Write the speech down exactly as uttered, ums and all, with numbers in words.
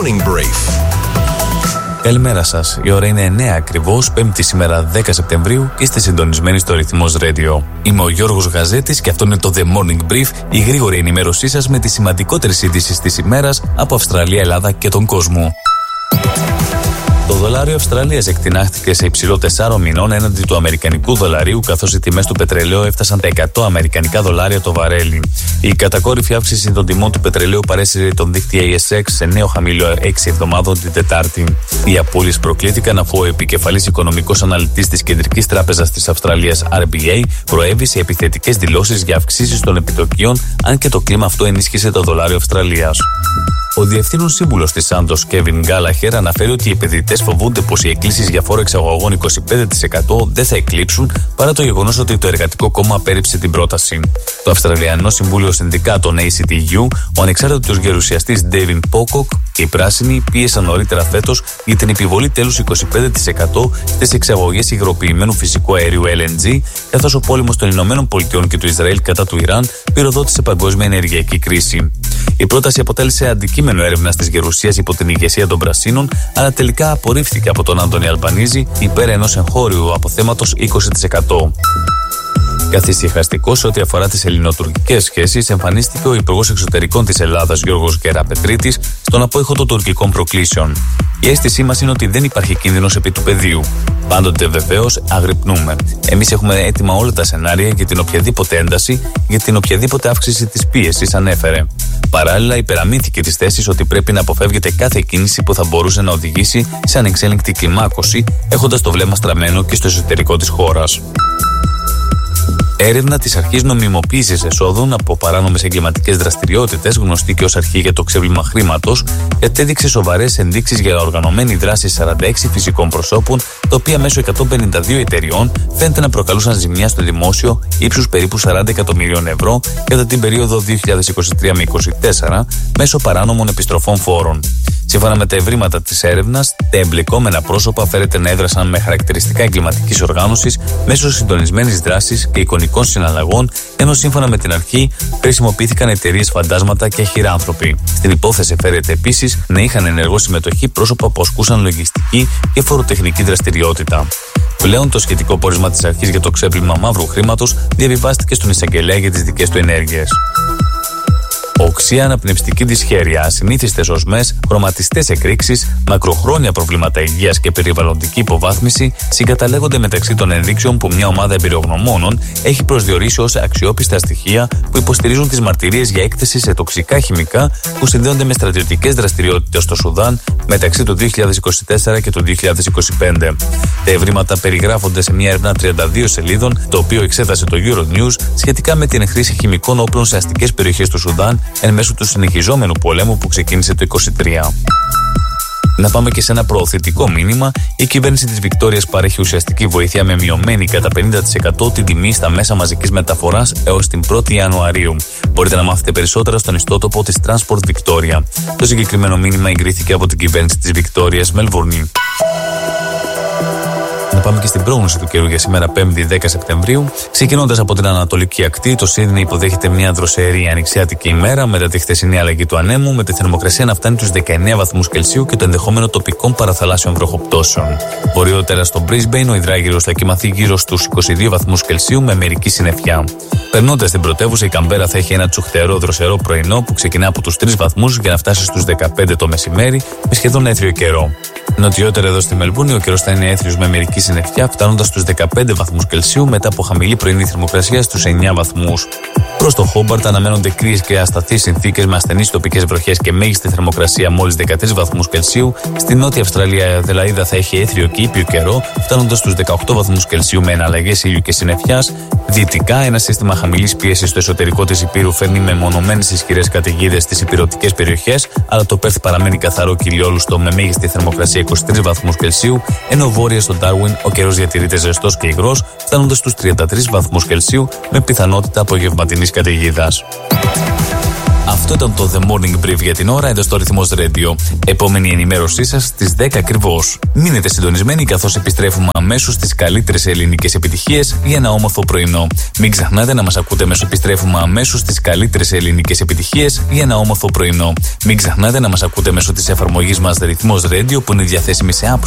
Morning Brief. Καλημέρα σας. Η ώρα είναι εννιά ακριβώς, Πέμπτη σήμερα δέκα Σεπτεμβρίου και είστε συντονισμένοι στο Ρυθμός Radio. Είμαι ο Γιώργος Γαζέτης και αυτό είναι το The Morning Brief, η γρήγορη ενημέρωσή σας με τις σημαντικότερες ειδήσεις της ημέρας από Αυστραλία, Ελλάδα και τον κόσμο. Το δολάριο Αυστραλίας εκτινάχθηκε σε υψηλό τεσσάρων μηνών έναντι του αμερικανικού δολαρίου, καθώς οι τιμές του πετρελαίου έφτασαν τα εκατό αμερικανικά δολάρια το βαρέλι. Η κατακόρυφη αύξηση των τιμών του πετρελαίου παρέσυρε τον δείκτη έι ες εξ σε νέο χαμηλό έξι εβδομάδων την Τετάρτη. Οι απώλειες προκλήθηκαν αφού ο επικεφαλής οικονομικός αναλυτής της Κεντρικής Τράπεζας της Αυστραλίας αρ μπι έι προέβη σε επιθετικές δηλώσεις για αυξήσεις των επιτοκίων, αν και το κλίμα αυτό ενίσχυσε το δολάριο Αυστραλίας. Ο διευθύνων σύμβουλος της Santos, Kevin Gallagher, αναφέρει ότι οι επενδυτές φοβούνται πως οι εκκλήσεις για φόρο εξαγωγών είκοσι πέντε τοις εκατό δεν θα εκλείψουν παρά το γεγονός ότι το Εργατικό Κόμμα απέρριψε την πρόταση. Το Αυστραλιανό Συμβούλιο Συνδικάτων έι σι τι γιου, ο ανεξάρτητος γερουσιαστής David Pocock και οι Πράσινοι πίεσαν νωρίτερα φέτος για την επιβολή τέλους είκοσι πέντε τοις εκατό στις εξαγωγές υγροποιημένου φυσικού αερίου ελ εν τζι, καθώς ο πόλεμος των Ηνωμένων Πολιτειών και του Ισραήλ κατά του Ιράν πυροδότησε παγκόσμια ενεργειακή κρίση. Η πρόταση αποτέλεσε αντικείμενο έρευνας της Γερουσίας υπό την ηγεσία των Πρασίνων, αλλά τελικά απορρίφθηκε από τον Άντωνη Αλμπανίζη υπέρ ενός εγχώριου αποθέματος είκοσι τοις εκατό. Καθησυχαστικός σε ό,τι αφορά τις ελληνοτουρκικές σχέσεις, εμφανίστηκε ο Υπουργός Εξωτερικών της Ελλάδας Γιώργος Γκεραπετρίτης στον απόϊχο των τουρκικών προκλήσεων. Η αίσθησή μας είναι ότι δεν υπάρχει κίνδυνος επί του πεδίου. Πάντοτε βεβαίως αγρυπνούμε. Εμείς έχουμε έτοιμα όλα τα σενάρια για την οποιαδήποτε ένταση, για την οποιαδήποτε αύξηση της πίεσης, ανέφερε. Παράλληλα, υπεραμείνθηκε της θέσης ότι πρέπει να αποφεύγεται κάθε κίνηση που θα μπορούσε να οδηγήσει σε ανεξέλεγκτη κλιμάκωση, έχοντας το βλέμμα στραμμένο και στο εσωτερικό της χώρας. Έρευνα της Αρχής Νομιμοποίησης Εσόδων από παράνομες εγκληματικές δραστηριότητες, γνωστή και ως Αρχή για το Ξέπλυμα Χρήματος, κατέδειξε σοβαρές ενδείξεις για οργανωμένη δράση σαράντα έξι φυσικών προσώπων, τα οποία μέσω εκατόν πενήντα δύο εταιριών φαίνεται να προκαλούσαν ζημιά στο δημόσιο ύψους περίπου σαράντα εκατομμυρίων ευρώ κατά την περίοδο δύο χιλιάδες είκοσι τρία με είκοσι τέσσερα μέσω παράνομων επιστροφών φόρων. Σύμφωνα με τα ευρήματα της έρευνας, τα εμπλεκόμενα πρόσωπα φέρεται να έδρασαν με χαρακτηριστικά εγκληματικής οργάνωσης μέσω συντονισμένης δράσης και εικονικών συναλλαγών, ενώ σύμφωνα με την αρχή χρησιμοποιήθηκαν εταιρείες φαντάσματα και χειράνθρωποι. Στην υπόθεση φέρεται επίσης να είχαν ενεργό συμμετοχή πρόσωπα που ασκούσαν λογιστική και φοροτεχνική δραστηριότητα. Πλέον, το σχετικό πόρισμα της Αρχής για το Ξέπλυμα Μαύρου Χρήματος διαβιβάστηκε στον εισαγγελέα για τις δικές του ενέργειες. Οξία, αναπνευστική δυσχέρεια, ασυνήθιστες οσμές, χρωματιστές εκρήξεις, μακροχρόνια προβλήματα υγείας και περιβαλλοντική υποβάθμιση συγκαταλέγονται μεταξύ των ενδείξεων που μια ομάδα εμπειρογνωμόνων έχει προσδιορίσει ως αξιόπιστα στοιχεία που υποστηρίζουν τις μαρτυρίες για έκθεση σε τοξικά χημικά που συνδέονται με στρατιωτικές δραστηριότητες στο Σουδάν μεταξύ του δύο χιλιάδες είκοσι τέσσερα και του δύο χιλιάδες είκοσι πέντε. Τα ευρήματα περιγράφονται σε μια έρευνα τριάντα δύο σελίδων, το οποίο εξέτασε το Euronews σχετικά με την χρήση χημικών όπλων σε αστικές περιοχές του Σουδάν εν μέσω του συνεχιζόμενου πολέμου που ξεκίνησε το είκοσι τρία. Να πάμε και σε ένα προωθητικό μήνυμα. Η κυβέρνηση της Βικτόριας παρέχει ουσιαστική βοήθεια με μειωμένη κατά πενήντα τοις εκατό την τιμή στα μέσα μαζικής μεταφοράς έως την πρώτη Ιανουαρίου. Μπορείτε να μάθετε περισσότερα στον ιστότοπο της Transport Victoria. Το συγκεκριμένο μήνυμα εγκρίθηκε από την κυβέρνηση της Βικτόριας Μελβούρνη. Να πάμε και στην πρόγνωση του καιρού για σήμερα, Πέμπτη δέκα Σεπτεμβρίου. Ξεκινώντας από την Ανατολική Ακτή, το Σίδνεϊ υποδέχεται μια δροσερή ανοιξιάτικη ημέρα μετά τη χθεσινή αλλαγή του ανέμου, με τη θερμοκρασία να φτάνει τους δεκαεννέα βαθμούς Κελσίου και το ενδεχόμενο τοπικών παραθαλάσσιων βροχοπτώσεων. Βορειότερα στο Brisbane, ο υδράγυρος θα κοιμαθεί γύρω στους είκοσι δύο βαθμούς Κελσίου με μερική συννεφιά. Περνώντας την πρωτεύουσα, η Καμπέρα θα έχει ένα τσουχτερό δροσερό πρωινό που ξεκινά από τους τρεις βαθμούς για να φτάσει στους δεκαπέντε το μεσημέρι με σχεδόν έθριο καιρό. Νοτιότερα εδώ στη Μελβούρνη, ο καιρός θα είναι έθριος με μερική συννεφιά, φτάνοντας στους δεκαπέντε βαθμούς Κελσίου μετά από χαμηλή πρωινή θερμοκρασία στους εννέα βαθμούς. Προς το Χόμπαρτ αναμένονται κρύες και ασταθείς συνθήκες με ασθενείς τοπικές βροχές και μέγιστη θερμοκρασία μόλις δεκατρείς βαθμούς Κελσίου. Στη Νότια Αυστραλία, η Αδελαΐδα θα έχει έθριο και ήπιο καιρό, φτάνοντας στους δεκαοκτώ βαθμούς Κελσίου με εναλλαγές ήλιου και συννεφιάς. Δυτικά, ένα σύστημα χαμηλής πίεσης στο εσωτερικό της Υπήρου φέρνει μεμονωμένες ισχυρές καταιγίδες στις υπηρετικές περιοχές, αλλά το Πέρθ παραμένει καθαρό και ηλιόλουστο με μέγιστη θερμοκρασία είκοσι τρεις βαθμούς Κελσίου, ενώ βόρεια στο Ντάρουιν ο καιρός διατηρείται ζεστός και υγρός, φτάνοντας στους τριάντα τρεις βαθμούς Κελσίου με πιθανότητα απογευματινής καταιγίδας. Αυτό ήταν το The Morning Brief για την ώρα εδώ στο Ρυθμός Radio. Επόμενη ενημέρωσή σας στις δέκα ακριβώς. Μείνετε συντονισμένοι καθώς επιστρέφουμε αμέσως στις καλύτερες ελληνικές επιτυχίες για ένα όμορφο πρωινό. Μην ξεχνάτε να μας ακούτε μέσω επιστρέφουμε αμέσως στις καλύτερες ελληνικές επιτυχίες για ένα όμορφο πρωινό. Μην ξεχνάτε να μας ακούτε μέσω της εφαρμογής μας Ρυθμός Radio που είναι διαθέσιμη σε App